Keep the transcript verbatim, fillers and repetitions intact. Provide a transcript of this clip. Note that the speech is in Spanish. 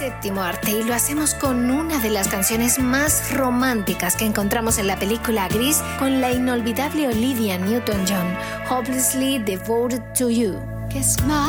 Séptimo arte, y lo hacemos con una de las canciones más románticas que encontramos en la película Gris, con la inolvidable Olivia Newton-John, Hopelessly Devoted to You. Guess my